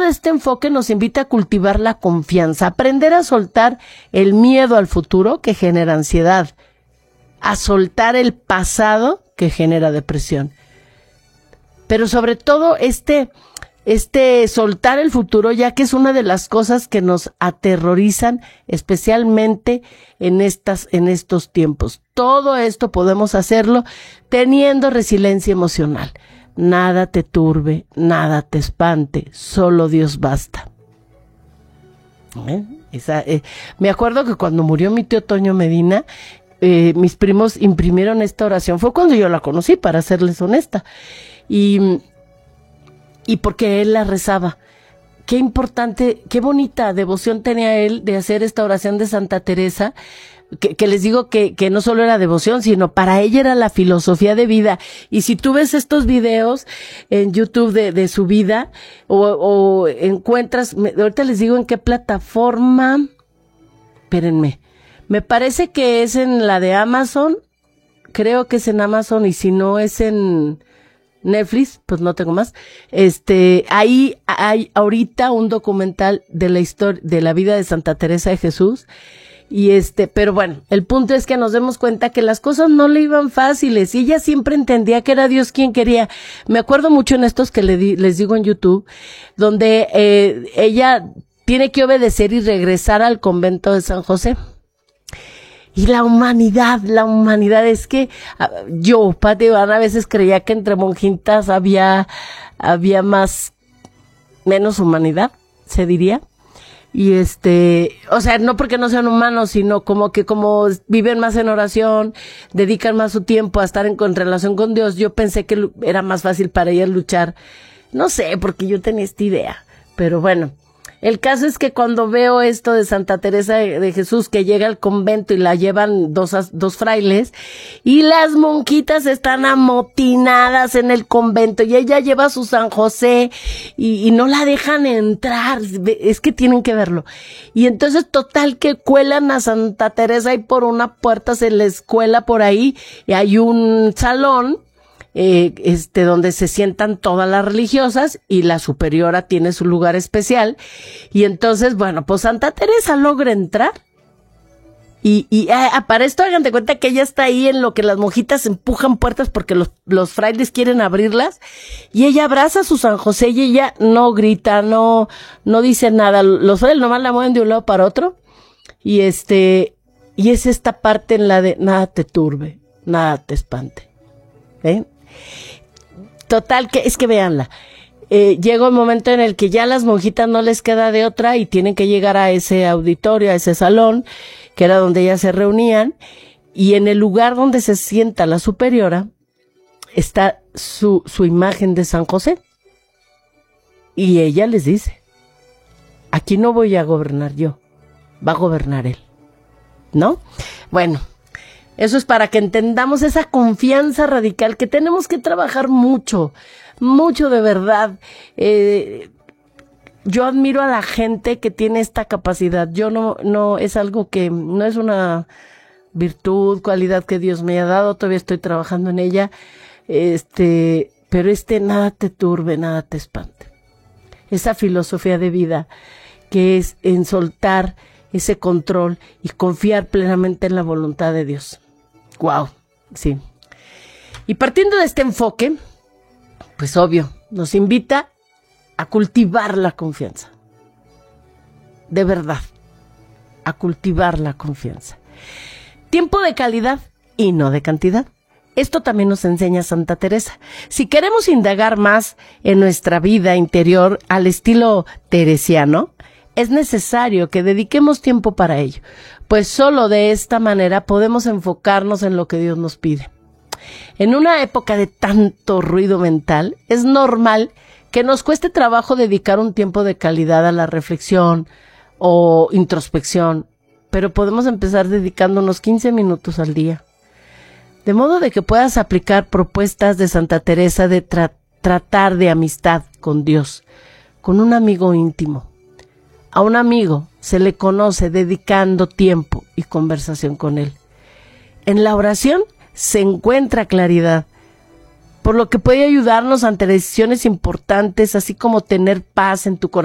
de este enfoque nos invita a cultivar la confianza, aprender a soltar el miedo al futuro que genera ansiedad, a soltar el pasado que genera depresión. Pero sobre todo este soltar el futuro, ya que es una de las cosas que nos aterrorizan, especialmente en estos tiempos. Todo esto podemos hacerlo teniendo resiliencia emocional. Nada te turbe, nada te espante, solo Dios basta. Me acuerdo que cuando murió mi tío Toño Medina, mis primos imprimieron esta oración. Fue cuando yo la conocí, para serles honesta. Y porque él la rezaba. Qué importante, qué bonita devoción tenía él de hacer esta oración de Santa Teresa, que les digo que no solo era devoción, sino para ella era la filosofía de vida. Y si tú ves estos videos en YouTube de su vida, o encuentras, ahorita les digo en qué plataforma, espérenme, me parece que es en la de Amazon, creo que es en Amazon, y si no es en Netflix, pues no tengo más. Ahí hay ahorita un documental de la historia, de la vida de Santa Teresa de Jesús. Pero bueno, el punto es que nos demos cuenta que las cosas no le iban fáciles, y ella siempre entendía que era Dios quien quería. Me acuerdo mucho en estos que les digo en YouTube, donde ella tiene que obedecer y regresar al convento de San José. Y la humanidad es que yo, Pati Ivana, a veces creía que entre monjitas había menos humanidad, se diría. Y o sea, no porque no sean humanos, sino como viven más en oración, dedican más su tiempo a estar en relación con Dios. Yo pensé que era más fácil para ellas luchar. No sé, porque yo tenía esta idea. Pero bueno, el caso es que cuando veo esto de Santa Teresa de Jesús, que llega al convento y la llevan dos frailes, y las monjitas están amotinadas en el convento, y ella lleva a su San José, y no la dejan entrar, es que tienen que verlo. Y entonces, total, que cuelan a Santa Teresa, y por una puerta se les cuela por ahí, y hay un salón, donde se sientan todas las religiosas, y la superiora tiene su lugar especial. Y entonces, bueno, pues Santa Teresa logra entrar, y para esto hagan de cuenta que ella está ahí en lo que las monjitas empujan puertas porque los frailes quieren abrirlas, y ella abraza a su San José, y ella no grita, no dice nada. Los frailes nomás la mueven de un lado para otro, y es esta parte en la de nada te turbe, nada te espante. Total, que es que véanla. Llega un momento en el que ya a las monjitas no les queda de otra, y tienen que llegar a ese auditorio, a ese salón, que era donde ellas se reunían, y en el lugar donde se sienta la superiora está su imagen de San José. Y ella les dice: aquí no voy a gobernar yo, va a gobernar él, ¿no? Bueno, eso es para que entendamos esa confianza radical que tenemos que trabajar mucho de verdad. Yo admiro a la gente que tiene esta capacidad. Yo no es algo que, no es una virtud, cualidad que Dios me ha dado, todavía estoy trabajando en ella, pero nada te turbe, nada te espante. Esa filosofía de vida que es en soltar ese control y confiar plenamente en la voluntad de Dios. Wow, sí. Y partiendo de este enfoque, pues obvio, nos invita a cultivar la confianza. De verdad, a cultivar la confianza. Tiempo de calidad y no de cantidad. Esto también nos enseña Santa Teresa. Si queremos indagar más en nuestra vida interior al estilo teresiano, es necesario que dediquemos tiempo para ello, pues solo de esta manera podemos enfocarnos en lo que Dios nos pide. En una época de tanto ruido mental, es normal que nos cueste trabajo dedicar un tiempo de calidad a la reflexión o introspección, pero podemos empezar dedicando unos 15 minutos al día. De modo de que puedas aplicar propuestas de Santa Teresa de tratar de amistad con Dios, con un amigo íntimo. A un amigo se le conoce dedicando tiempo y conversación con él. En la oración se encuentra claridad, por lo que puede ayudarnos ante decisiones importantes, así como tener paz en tu corazón